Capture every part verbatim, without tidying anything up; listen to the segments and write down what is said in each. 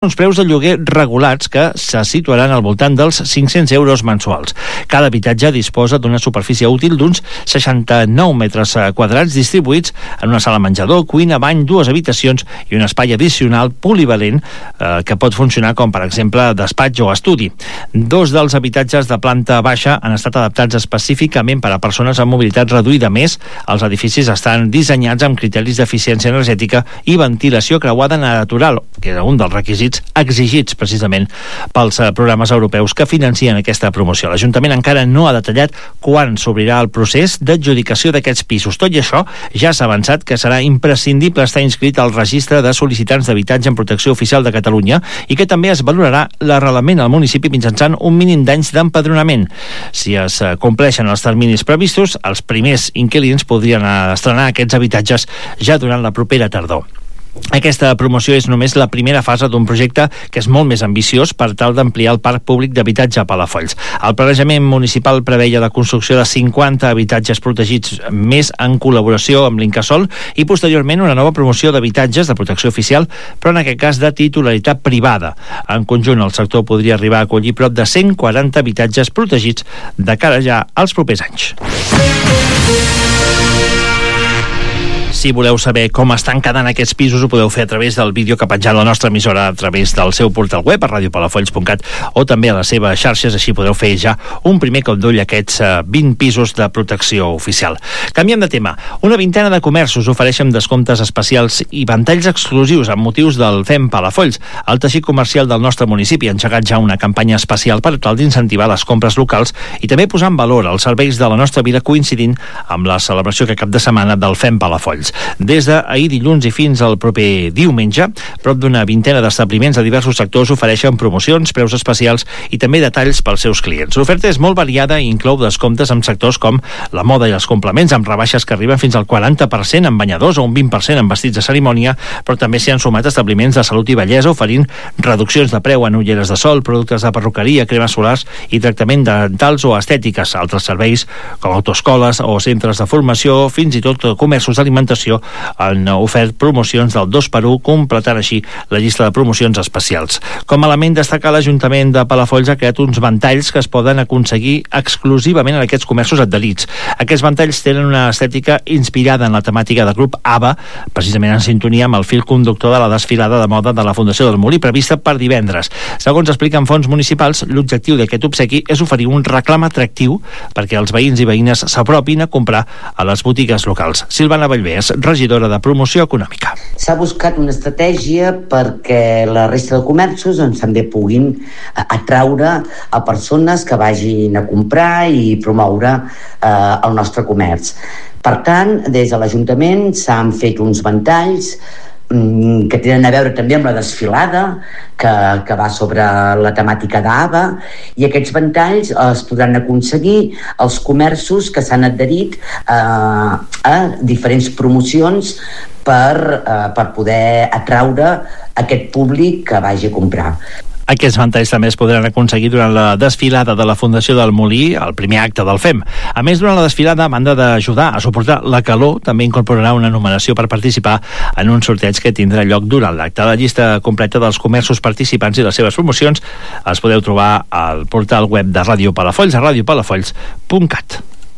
uns preus de lloguer regulats que se situaran al voltant dels cinc-cents euros mensuals. Cada habitatge disposa d'una superfície útil d'uns seixanta-nou metres quadrats distribuïts en una sala menjador, cuina, bany, dues habitacions i un espai addicional polivalent eh, que pot funcionar com, per exemple, despatx o estudi. Dos dels habitatges de planta baixa han estat adaptats específicament per a persones amb mobilitat reduïda. Més, els edificis estan dissenyats amb criteris d'eficiència energètica i ventilació creuada natural, que era un dels requisits exigits precisament pels programes europeus que financien aquesta promoció. L'Ajuntament encara no ha detallat quan s'obrirà el procés d'adjudicació d'aquests pisos. Tot i això, ja s'ha avançat que serà imprescindible estar inscrit al registre de sol·licitants d'habitatge en protecció oficial de Catalunya i que també es valorarà l'arrelament al municipi mitjançant un mínim d'anys d'empadronament. Si es compleixen els terminis previstos, els primers inquilins podrien estrenar aquests habitatges ja durant la propera tardor. Aquesta promoció és només la primera fase d'un projecte que és molt més ambiciós per tal d'ampliar el parc públic d'habitatge a Palafolls. El planejament municipal preveia la construcció de cinquanta habitatges protegits més en col·laboració amb l'Incasòl i posteriorment una nova promoció d'habitatges de protecció oficial, però en aquest cas de titularitat privada. En conjunt, el sector podria arribar a acollir prop de cent quaranta habitatges protegits de cara ja als propers anys. Si voleu saber com estan quedant aquests pisos, ho podeu fer a través del vídeo que ha penjat la nostra emissora a través del seu portal web a radio palafolls punt cat o també a les seves xarxes. Així podeu fer ja un primer cop d'ull a aquests vint pisos de protecció oficial. Canviem de tema. Una vintena de comerços ofereixen descomptes especials i ventalls exclusius amb motius del Fem Palafolls. El teixit comercial del nostre municipi ha engegat ja una campanya especial per tal d'incentivar les compres locals i també posar en valor els serveis de la nostra vila coincidint amb la celebració que cap de setmana del Fem Palafolls. Des d'ahir dilluns i fins al proper diumenge, prop d'una vintena d'establiments de diversos sectors ofereixen promocions, preus especials i també detalls pels seus clients. L'oferta és molt variada i inclou descomptes en sectors com la moda i els complements, amb rebaixes que arriben fins al quaranta per cent en banyadors o un vint per cent en vestits de cerimònia, però també s'hi han sumat establiments de salut i bellesa oferint reduccions de preu en ulleres de sol, productes de perruqueria, cremes solars i tractament dentals o estètiques. Altres serveis com autoescoles o centres de formació, fins i tot comerços d'alimentació han ofert promocions del dos per u, completant així la llista de promocions especials. Com a element destacar, l'Ajuntament de Palafolls ha creat uns ventalls que es poden aconseguir exclusivament en aquests comerços adherits. Aquests ventalls tenen una estètica inspirada en la temàtica del grup ABBA, precisament en sintonia amb el fil conductor de la desfilada de moda de la Fundació del Molí, prevista per divendres. Segons expliquen fons municipals, l'objectiu d'aquest obsequi és oferir un reclam atractiu perquè els veïns i veïnes s'apropin a comprar a les botigues locals. Silvana Vallvés, regidora de Promoció Econòmica. S'ha buscat una estratègia perquè la resta de comerços doncs, també puguin atraure a persones que vagin a comprar i promoure eh, el nostre comerç. Per tant, des de l'Ajuntament s'han fet uns ventalls que tenen a veure també amb la desfilada que, que va sobre la temàtica d'ABBA, i aquests ventalls es podran aconseguir als comerços que s'han adherit eh, a diferents promocions per, eh, per poder atraure aquest públic que vagi a comprar. Aquests ventalls també es podran aconseguir durant la desfilada de la Fundació del Molí, el primer acte del Fem. A més, durant la desfilada, a banda d'ajudar a suportar la calor, també incorporarà una numeració per participar en un sorteig que tindrà lloc durant l'acte. La llista completa dels comerços participants i les seves promocions els podeu trobar al portal web de Ràdio Palafolls a radio palafolls punt cat.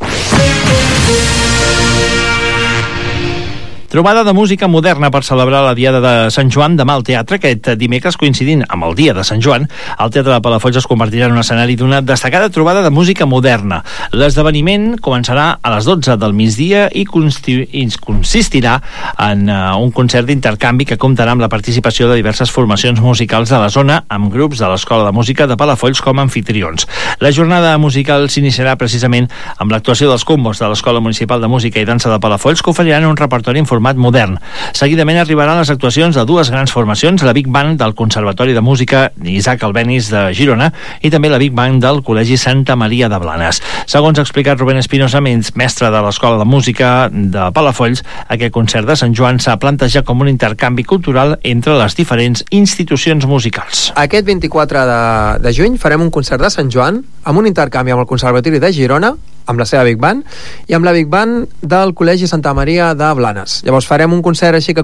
Trobada de música moderna per celebrar la Diada de Sant Joan demà al teatre. Aquest dimecres, coincidint amb el dia de Sant Joan, el Teatre de Palafolls es convertirà en un escenari d'una destacada trobada de música moderna. L'esdeveniment començarà a les dotze del migdia i consistirà en uh, un concert d'intercanvi que comptarà amb la participació de diverses formacions musicals de la zona, amb grups de l'Escola de Música de Palafolls com a anfitrions. La jornada musical s'iniciarà precisament amb l'actuació dels combos de l'Escola Municipal de Música i Dansa de Palafolls, que oferiran un repertori informat modern. Seguidament arribaran les actuacions de dues grans formacions, la Big Band del Conservatori de Música Isaac Albéniz de Girona i també la Big Band del Col·legi Santa Maria de Blanes. Segons ha explicat Rubén Espinosa, mestre de l'Escola de Música de Palafolls, aquest concert de Sant Joan s'ha plantejat com un intercanvi cultural entre les diferents institucions musicals. Aquest vint-i-quatre de, de juny farem un concert de Sant Joan amb un intercanvi amb el Conservatori de Girona, amb la seva Big Band, i amb la Big Band del Col·legi Santa Maria de Blanes. Llavors farem un concert així que